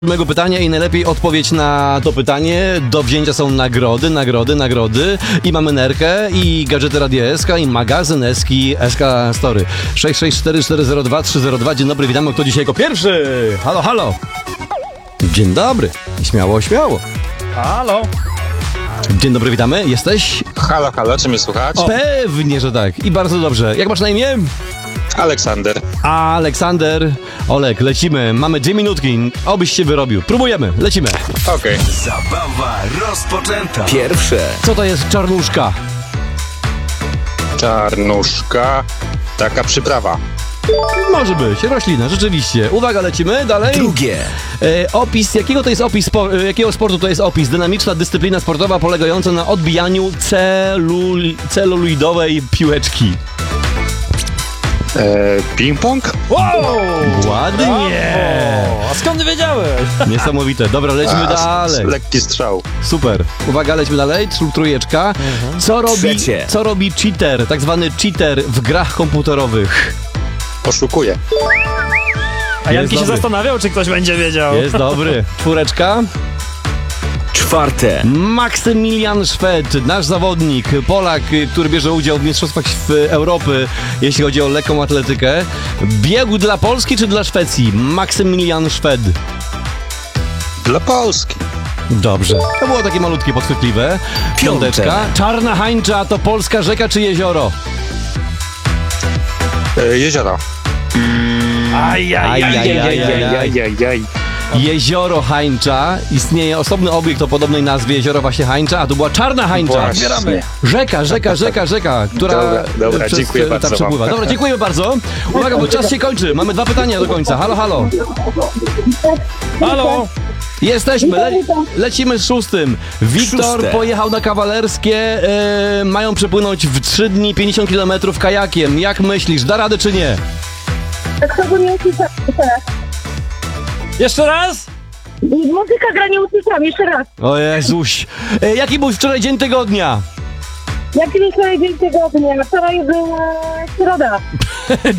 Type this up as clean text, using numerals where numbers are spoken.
Mego pytania i najlepiej odpowiedź na to pytanie. Do wzięcia są nagrody i mamy nerkę i gadżety Radia SK i magazyn Eski SK Story. 664402302. Dzień dobry, witamy. Kto dzisiaj jako pierwszy? Halo, halo. Dzień dobry. Śmiało, śmiało. Halo. Dzień dobry, witamy. Jesteś? Halo, halo, czy mnie słuchać? Pewnie, że tak. I bardzo dobrze. Jak masz na imię? Aleksander. Aleksander. Olek, lecimy. Mamy 2 minutki. Obyś się wyrobił. Próbujemy. Lecimy. Okej. Zabawa rozpoczęta. Pierwsze. Co to jest czarnuszka? Czarnuszka. Taka przyprawa. Może być. Roślina, rzeczywiście. Uwaga, lecimy. Dalej. Drugie. Opis. Jakiego to jest opis? Jakiego sportu to jest opis? Dynamiczna dyscyplina sportowa polegająca na odbijaniu celuloidowej piłeczki. Ping-pong? Wow! Ładnie. A skąd wiedziałeś? Niesamowite. Dobra, lecimy dalej. Lekki strzał. Super. Uwaga, lecimy dalej. Trójeczka. Trzecie. Co robi cheater? Tak zwany cheater w grach komputerowych. Poszukuje. A Janki się dobry. zastanawiał, czy ktoś będzie wiedział. Jest dobry. 4. Czwarte. Maksymilian Szwed, nasz zawodnik, Polak, który bierze udział w mistrzostwach Europy, jeśli chodzi o lekką atletykę. Biegł dla Polski czy dla Szwecji? Maksymilian Szwed. Dla Polski. Dobrze. To było takie malutkie, podchwytliwe. 5. Czarna Hańcza to polska rzeka czy jezioro? Jezioro. Ajajajajajaj. Jezioro Hańcza. Istnieje osobny obiekt o podobnej nazwie, jezioro właśnie Hańcza, a to była Czarna Hańcza. Właśnie. Rzeka, która Dobra, dziękuję bardzo tam przepływa. wam. Dobra, dziękuję bardzo. Uwaga, bo czas się kończy. Mamy 2 pytania do końca. Halo, halo. Halo. Jesteśmy, lecimy z 6. Wiktor Szóste. pojechał na kawalerskie, mają przepłynąć w 3 dni 50 km kajakiem. Jak myślisz, da radę czy nie? Tak to nie usłyszałam. Jeszcze raz? Muzyka gra, nie usłyszałam. Jeszcze raz. O Jezuś. Jaki był wczoraj dzień tygodnia? Jaki był wczoraj dzień tygodnia? Wczoraj była środa.